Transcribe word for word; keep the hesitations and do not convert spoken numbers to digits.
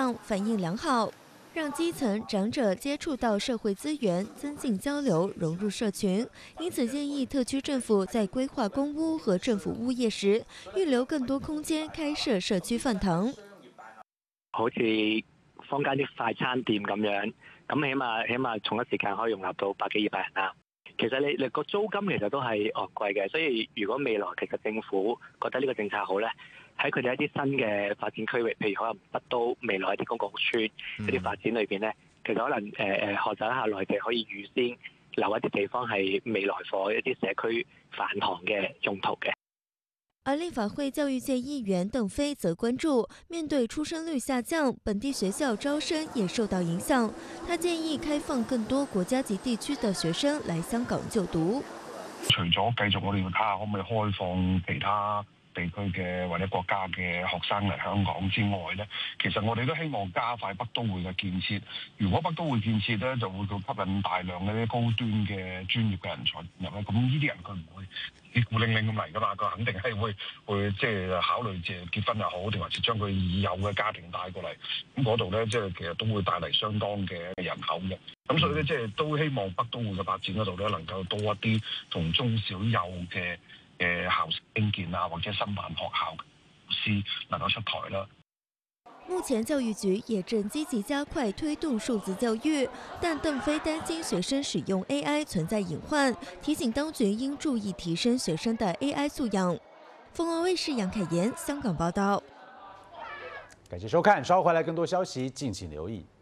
向反应良好，让基层长者接触到社会资源，增进交流，融入社群。因此建议特區政府在規劃公屋和政府物業時，預留更多空間開設社區飯堂。 好似坊間啲快餐店咁樣，咁起碼起碼同一時間可以容納到百幾二百人啦。其實你你個租金其實都係昂貴嘅，所以如果未來其實政府覺得呢個政策好咧，喺佢哋一啲新嘅發展區域，譬如可能北都未來一啲公共屋邨一啲發展裏邊咧，其實可能誒誒、呃、學習一下內地可以預先留一啲地方係未來for一啲社區飯堂嘅用途嘅。 而立法會教育界議員鄧飛則關注，面對出生率下降，本地學校招生也受到影響。他建議開放更多國家級地區的學生來香港就讀。 除咗繼續我哋要睇下可唔可以開放其他地區嘅或者國家嘅學生嚟香港之外咧，其實我哋都希望加快北都會嘅建設。如果北都會建設咧，就會吸引大量嘅啲高端嘅專業嘅人才入咧。咁呢啲人佢唔會啲孤零零咁嚟噶嘛，佢肯定係會會即係考慮即係結婚又好，定還是將佢已有嘅家庭帶過嚟。咁嗰度咧，即係其實都會帶嚟相當嘅人口嘅。咁所以咧，即係都希望北都會嘅發展嗰度咧，能夠多一啲同中小幼嘅嘅校舍興建啊，或者申辦學校嘅老師能夠出台啦。 目前教育局也正積極加快推動數字教育，但鄧飛擔心學生使用 A I 存在隱患，提醒當局應注意提升學生的 A I 素養。鳳凰衛視楊凱妍香港報道。 感謝收看，稍後回來更多消息，敬請留意。